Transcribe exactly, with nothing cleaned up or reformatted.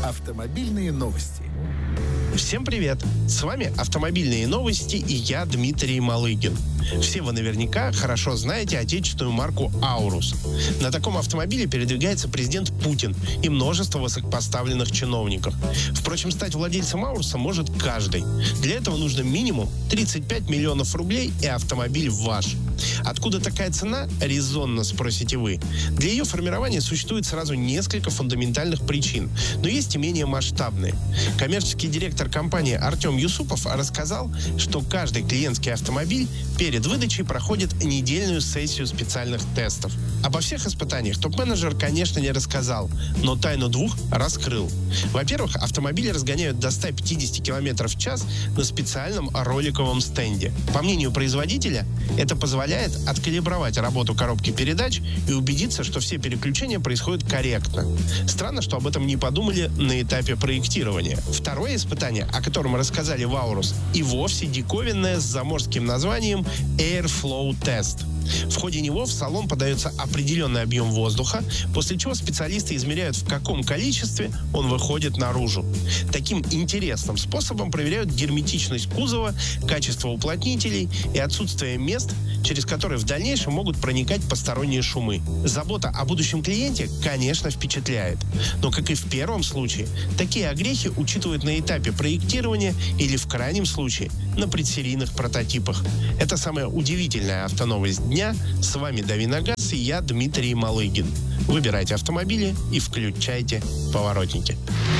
Автомобильные новости. Всем привет! С вами «Автомобильные новости» и я, Дмитрий Малыгин. Все вы наверняка хорошо знаете отечественную марку «Аурус». На таком автомобиле передвигается президент Путин и множество высокопоставленных чиновников. Впрочем, стать владельцем «Ауруса» может каждый. Для этого нужно минимум тридцать пять миллионов рублей, и автомобиль ваш. Откуда такая цена, резонно спросите вы? Для ее формирования существует сразу несколько фундаментальных причин, но есть и менее масштабные. Коммерческий директор компании Артем Юсупов рассказал, что каждый клиентский автомобиль перед выдачей проходит недельную сессию специальных тестов. Обо всех испытаниях топ-менеджер, конечно, не рассказал, но тайну двух раскрыл. Во-первых, автомобили разгоняют до ста пятидесяти километров в час на специальном роликовом стенде. По мнению производителя, это позволяет откалибровать работу коробки передач и убедиться, что все переключения происходят корректно. Странно, что об этом не подумали на этапе проектирования. Второе испытание, о котором рассказали в «Аурус», и вовсе диковинное с заморским названием Airflow Test. В ходе него в салон подается определенный объем воздуха, после чего специалисты измеряют, в каком количестве он выходит наружу. Таким интересным способом проверяют герметичность кузова, качество уплотнителей и отсутствие мест, через которые в дальнейшем могут проникать посторонние шумы. Забота о будущем клиенте, конечно, впечатляет. Но, как и в первом случае, такие огрехи учитывают на этапе проектирования или, в крайнем случае, на предсерийных прототипах. Это самая удивительная автоновость дня. С вами Дави на газ и я, Дмитрий Малыгин. Выбирайте автомобили и включайте поворотники.